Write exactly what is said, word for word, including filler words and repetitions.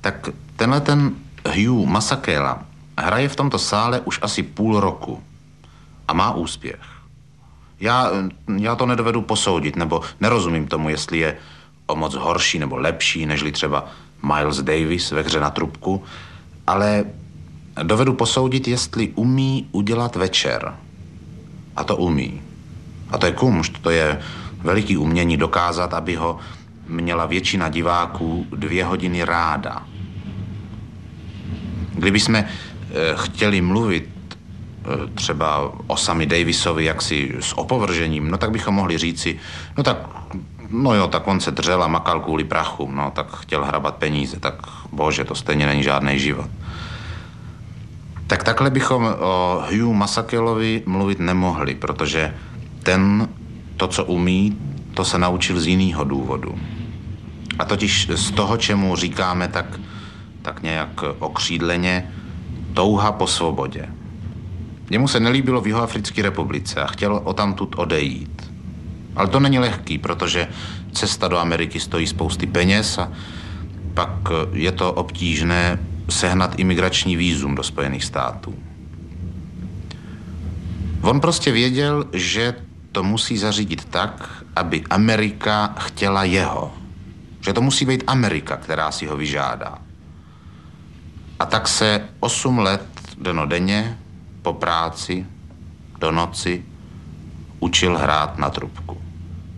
Tak tenhle ten Hugh Masekela hraje v tomto sále už asi půl roku a má úspěch. Já, já to nedovedu posoudit, nebo nerozumím tomu, jestli je o moc horší nebo lepší, nežli třeba Miles Davis ve Hře na trubku, ale dovedu posoudit, jestli umí udělat večer. A to umí. A to je kumšt, to je veliký umění dokázat, aby ho měla většina diváků dvě hodiny ráda. Kdybychom chtěli mluvit třeba o Sammy Davisovi jaksi s opovržením, no tak bychom mohli říci, no tak, no jo, tak on se dřel a makal kvůli prachu, no tak chtěl hrabat peníze, tak bože, to stejně není žádný život. Tak takhle bychom o Hugh Masekelovi mluvit nemohli, protože ten to, co umí, to se naučil z jiného důvodu. A totiž z toho, čemu říkáme tak, tak nějak okřídleně, touha po svobodě. Jemu se nelíbilo v Jihoafrické republice a chtěl odtamtud odejít. Ale to není lehký, protože cesta do Ameriky stojí spousty peněz a pak je to obtížné sehnat imigrační vízum do Spojených států. On prostě věděl, že to musí zařídit tak, aby Amerika chtěla jeho. Že to musí být Amerika, která si ho vyžádá. A tak se osm let dennodenně po práci do noci učil hrát na trubku.